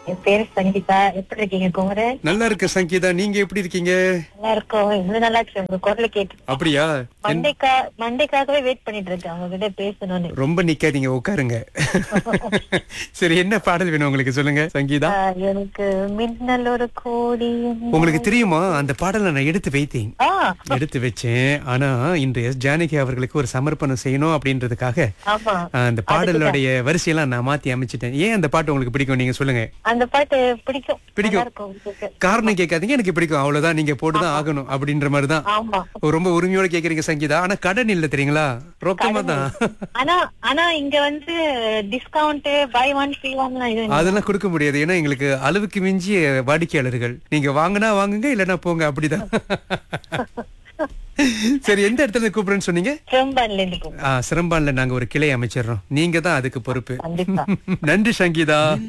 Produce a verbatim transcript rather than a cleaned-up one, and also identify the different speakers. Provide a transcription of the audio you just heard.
Speaker 1: என் பேரு சங்கீதா. எப்படி இருக்கீங்க குமரன்?
Speaker 2: நல்லா இருக்க சங்கீதா, நீங்க எப்படி இருக்கீங்க?
Speaker 1: நல்லா இருக்கோம். இவ்வளவு நல்லா இருக்கு உங்க குரலை கேட்டு.
Speaker 2: அப்படியா?
Speaker 1: மண்டேக்கா மண்டேக்காகவே வெயிட் பண்ணிட்டு இருக்கேன் அவங்க கிட்ட பேசணும்னு.
Speaker 2: ரொம்ப நிக்காதீங்க, உட்காருங்க. சரி, என்ன பாடல் வேணும் உங்களுக்கு, சொல்லுங்க சங்கீதா.
Speaker 1: ஆ, எனக்கு மின்னல் ஒரு கோடி.
Speaker 2: உங்களுக்கு தெரியுமா, அந்த பாடலை நான் எடுத்து வைத்தேன்.
Speaker 1: ஆ,
Speaker 2: எடுத்து வச்சேன். ஆனா இன்று எஸ் ஜானகி அவர்களுக்கு ஒரு சமர்ப்பணம் செய்யணும் அப்படின்றதுக்காக
Speaker 1: ஆமா.
Speaker 2: ஆஹ், அந்த பாடலுடைய வரிசையெல்லாம் நான் மாத்தி அமைச்சிட்டேன். ஏன் அந்த பாட்டு உங்களுக்கு பிடிக்கும், நீங்க சொல்லுங்க.
Speaker 1: அந்த பாட்டு பிடிக்கும்.
Speaker 2: பிடிக்கும்.
Speaker 1: நல்லா இருக்கும் உங்களுக்கு.
Speaker 2: காரணம் கேட்காதீங்க, எனக்கு பிடிக்கும், அவ்வளவுதான். நீங்க போட்டுதான் ஆகணும் அப்படின்ற மாதிரிதான்.
Speaker 1: ஆமா.
Speaker 2: ரொம்ப உரிமையோட கேக்குறீங்க சங்கீதா. ஆனா கடன் இல்ல தெரியுங்களா, ரொக்கமா தான்.
Speaker 1: ஆனா ஆனா இங்க வந்து discount by one free one
Speaker 2: அதெல்லாம் கொடுக்க முடியாது. ஏன்னா எங்களுக்கு அளவுக்கு மிஞ்சிய வாடிக்கையாளர்கள். நீங்க வாங்கினா வாங்குங்க, இல்லன்னா போங்க, அப்படிதான். சரி, எந்த இடத்துல இருந்து கூப்பிடுறேன்னு சொன்னீங்க?
Speaker 1: சிரம்பான்ல இருந்து
Speaker 2: ஆ, சிரம்பான்ல நாங்க ஒரு கிளை அமைச்சிடுறோம். நீங்க தான் அதுக்கு பொறுப்பு.
Speaker 1: கண்டிப்பா.
Speaker 2: நன்றி சங்கீதா.